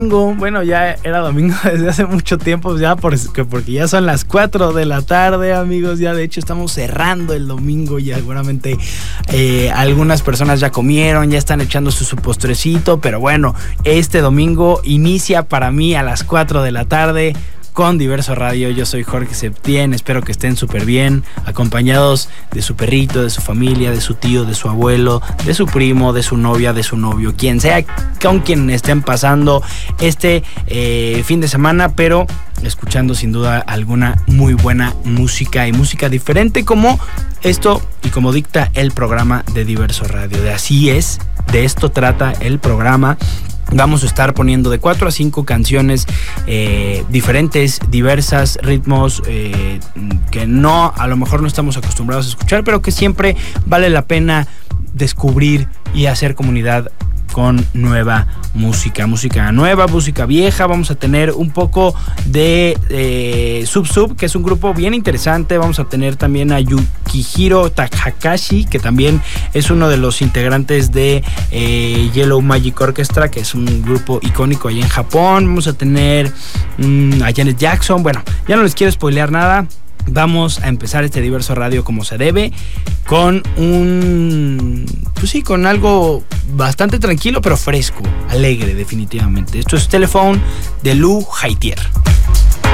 Bueno, ya era domingo desde hace mucho tiempo, ya porque ya son las 4 de la tarde, amigos. Ya de hecho estamos cerrando el domingo. Ya seguramente algunas personas ya comieron, ya están echándose su postrecito. Pero bueno, este domingo inicia para mí a las 4 de la tarde con Diverso Radio. Yo soy Jorge Septién, espero que estén súper bien, acompañados de su perrito, de su familia, de su tío, de su abuelo, de su primo, de su novia, de su novio, quien sea con quien estén pasando este fin de semana, pero escuchando sin duda alguna muy buena música y música diferente como esto y como dicta el programa de Diverso Radio. De así es, de esto trata el programa. Vamos a estar poniendo de 4 a 5 canciones diferentes, diversas, ritmos que a lo mejor no estamos acostumbrados a escuchar, pero que siempre vale la pena descubrir y hacer comunidad con nueva música nueva, música vieja. Vamos a tener un poco de Sub, que es un grupo bien interesante. Vamos a tener también a Yukihiro Takakashi, que también es uno de los integrantes de Yellow Magic Orchestra, que es un grupo icónico ahí en Japón. Vamos a tener a Janet Jackson. Bueno, ya no les quiero spoilear nada. Vamos a empezar este Diverso Radio como se debe, con con algo bastante tranquilo, pero fresco, alegre definitivamente. Esto es Telephone de Lou Haitier.